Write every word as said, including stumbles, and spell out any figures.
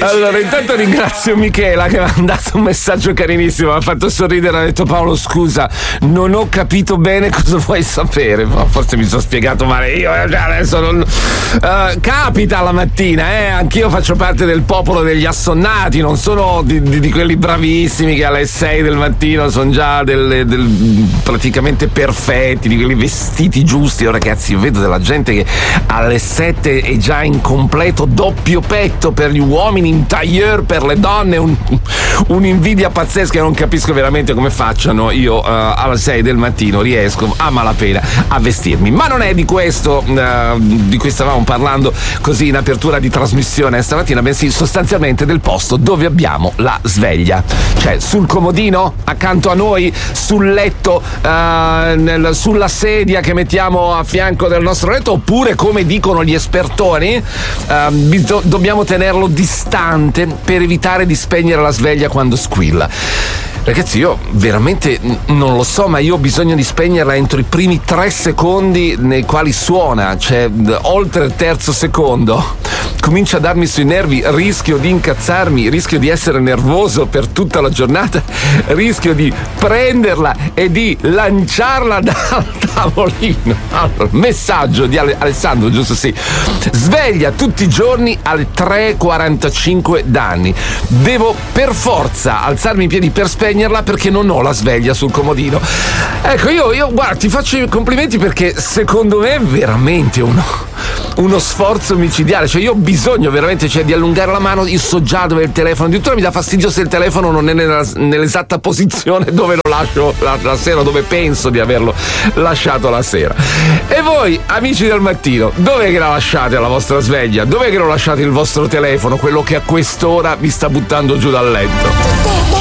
Allora, intanto ringrazio Michela che mi ha mandato un messaggio carinissimo, mi ha fatto sorridere, ha detto: Paolo, scusa, non ho capito bene cosa vuoi sapere. Ma forse mi sono spiegato male io, adesso non. Uh, capita la mattina, eh, anch'io faccio parte del popolo degli assonnati, non sono di, di, di quelli bravissimi che alle sei del mattino sono già delle, del, praticamente perfetti, di quelli vestiti giusti. Oh, ragazzi, io vedo della gente che alle sette è già in completo doppio petto per gli uomini, in tailleur per le donne, un, un'invidia pazzesca. Non capisco veramente come facciano. Io uh, alle sei del mattino riesco a malapena a vestirmi, ma non è di questo uh, di cui stavamo parlando così in apertura di trasmissione stamattina, bensì sostanzialmente del posto dove abbiamo la sveglia, cioè sul comodino accanto a noi, sul letto, uh, nel, sulla sedia che mettiamo a fianco del nostro letto, oppure, come dicono gli espertoni, uh, do- dobbiamo tenerlo distante per evitare di spegnere la sveglia quando squilla. Ragazzi, io veramente non lo so, ma io ho bisogno di spegnerla entro i primi tre secondi nei quali suona, cioè oltre il terzo secondo comincia a darmi sui nervi, rischio di incazzarmi, rischio di essere nervoso per tutta la giornata, rischio di prenderla e di lanciarla dal tavolino. Allora, messaggio di Ale- Alessandro, giusto? Sì. Sveglia tutti i giorni alle tre e quarantacinque d'anni. Devo per forza alzarmi in piedi per spegnerla perché non ho la sveglia sul comodino. Ecco, io, io guarda, ti faccio i complimenti perché secondo me è veramente uno, uno sforzo micidiale. Cioè, io ho bisogno veramente, cioè, di allungare la mano, io so già dove è il telefono. Addirittura mi dà fastidio se il telefono non è nella, nell'esatta posizione dove lo lascio la, la sera, dove penso di averlo lasciato la sera. E voi, amici del mattino, dov'è che la lasciate la vostra sveglia? Dov'è che lo lasciate il vostro telefono, quello che a quest'ora vi sta buttando giù dal letto?